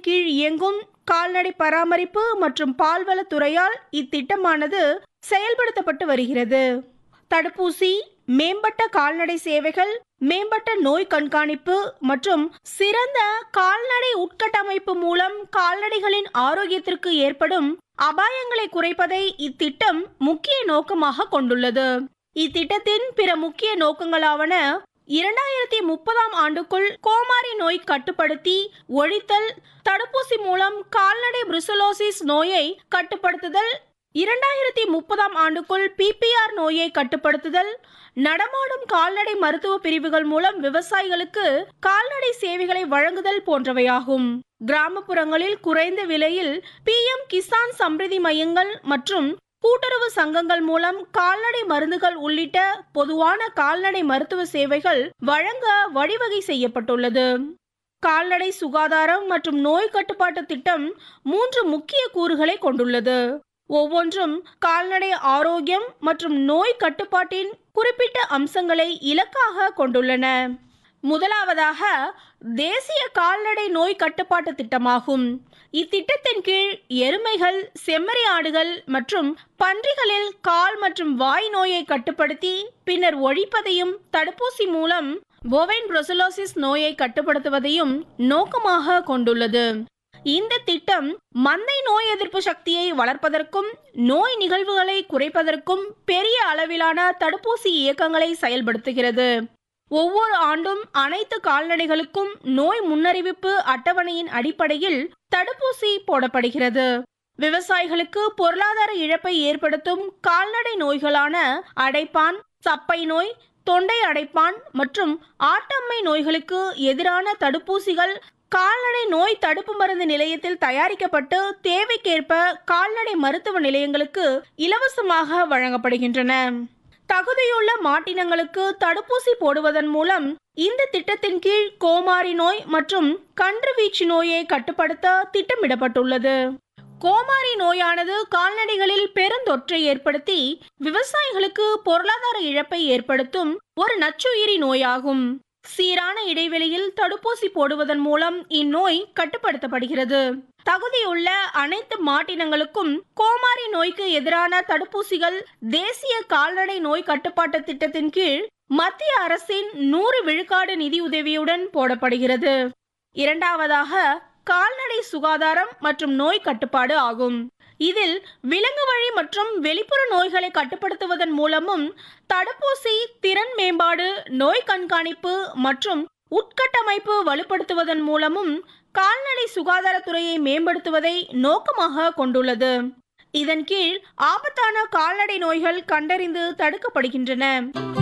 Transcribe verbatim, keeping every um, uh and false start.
கீழ் இயங்கும் கால்நடை பராமரிப்பு மற்றும் பால்வளத்துறையால் இத்திட்டமானது செயல்படுத்தப்பட்டு வருகிறது. தடுப்பூசி, மேம்பட்ட கால்நடை சேவைகள், மேம்பட்ட நோய் கண்காணிப்பு மற்றும் சிறந்த கால்நடை உட்கட்டமைப்பு மூலம் கால்நடைகளின் ஆரோக்கியத்திற்கு ஏற்படும் அபாயங்களை குறைப்பதை இத்திட்டம் முக்கிய நோக்கமாக கொண்டுள்ளது. இத்திட்டத்தின் பிற முக்கிய நோக்கங்களாவன இரண்டாயிரத்தி முப்பதாம் ஆண்டுக்குள் கோமாரி நோய் கட்டுப்படுத்தி ஒழித்தல், தடுப்பூசி மூலம் கால்நடை புருசலோசிஸ் நோயை கட்டுப்படுத்துதல், இரண்டாயிரத்தி முப்பதாம் ஆண்டுக்குள் பிபிஆர் நோயை கட்டுப்படுத்துதல், நடமாடும் கால்நடை மருத்துவ பிரிவுகள் மூலம் விவசாயிகளுக்கு கால்நடை சேவைகளை வழங்குதல் போன்றவையாகும். கிராமப்புறங்களில் குறைந்த விலையில் பிஎம் கிசான் சம்ரிதி மையங்கள் மற்றும் கூட்டுறவு சங்கங்கள் மூலம் கால்நடை மருந்துகள் உள்ளிட்ட பொதுவான கால்நடை மருத்துவ சேவைகள் வழங்க வழிவகை செய்யப்பட்டுள்ளது. கால்நடை சுகாதாரம் மற்றும் நோய் கட்டுப்பாட்டு திட்டம் மூன்று முக்கிய கூறுகளை கொண்டுள்ளது. ஒவ்வொன்றும் கால்நடை ஆரோக்கியம் மற்றும் நோய் கட்டுப்பாட்டின் குறிப்பிட்ட அம்சங்களை இலக்காக கொண்டுள்ளன. முதலாவதாக தேசிய கால்நடை நோய் கட்டுப்பாட்டு திட்டமாகும். இத்திட்டத்தின் கீழ் எருமைகள், செம்மறி ஆடுகள் மற்றும் பன்றிகளில் கால் மற்றும் வாய் நோயை கட்டுப்படுத்தி பின்னர் ஒழிப்பதையும் தடுப்பூசி மூலம் போவைன் புருசலோசிஸ் நோயை கட்டுப்படுத்துவதையும் நோக்கமாக கொண்டுள்ளது. இந்த திட்டம் மந்தை நோய் எதிர்ப்பு சக்தியை வளர்ப்பதற்கும் நோய் நிகழ்வுகளை குறைப்பதற்கும் பெரிய அளவிலான தடுப்பூசி இயக்கங்களை செயல்படுத்துகிறது. ஒவ்வொரு ஆண்டும் அனைத்து கால்நடைகளுக்கும் நோய் முன்னறிவிப்பு அட்டவணையின் அடிப்படையில் தடுப்பூசி போடப்படுகிறது. விவசாயிகளுக்கு பொருளாதார இழப்பை ஏற்படுத்தும் கால்நடை நோய்களான அடைப்பான், சப்பை நோய், தொண்டை அடைப்பான் மற்றும் ஆட்டம்மை நோய்களுக்கு எதிரான தடுப்பூசிகள் கால்நடை நோய் தடுப்பு மருந்து நிலையத்தில் தயாரிக்கப்பட்டு தேவைக்கேற்ப கால்நடை மருத்துவ நிலையங்களுக்கு இலவசமாக வழங்கப்படுகின்றன. தகுதியுள்ள மாட்டினங்களுக்கு தடுப்பூசி போடுவதன் மூலம் இந்த திட்டத்தின் கீழ் கோமாரி நோய் மற்றும் கன்றுவீச்சு நோயை கட்டுப்படுத்த திட்டமிடப்பட்டுள்ளது. கோமாரி நோயானது கால்நடைகளில் பெருந்தொற்றை ஏற்படுத்தி விவசாயிகளுக்கு பொருளாதார இழப்பை ஏற்படுத்தும் ஒரு நச்சுயிரி நோயாகும். சீரான இடைவெளியில் தடுப்பூசி போடுவதன் மூலம் இந்நோய் கட்டுப்படுத்தப்படுகிறது. தகுதியுள்ள அனைத்து மாட்டினங்களுக்கும் கோமாரி நோய்க்கு எதிரான தடுப்பூசிகள் தேசிய கால்நடை நோய் கட்டுப்பாட்டு திட்டத்தின் கீழ் மத்திய அரசின் நூறு விழுக்காடு நிதியுதவியுடன் போடப்படுகிறது. இரண்டாவதாக கால்நடை சுகாதாரம் மற்றும் நோய் கட்டுப்பாடு ஆகும். இதில் விலங்கு வழி மற்றும் வெளிப்புற நோய்களை கட்டுப்படுத்துவதன் மூலமும் தடுப்பூசி, திறன் மேம்பாடு, நோய் கண்காணிப்பு மற்றும் உட்கட்டமைப்பு வலுப்படுத்துவதன் மூலமும் கால்நடை சுகாதாரத்துறையை மேம்படுத்துவதை நோக்கமாக கொண்டுள்ளது. இதன் கீழ் ஆபத்தான கால்நடை நோய்கள் கண்டறிந்து தடுக்கப்படுகின்றன.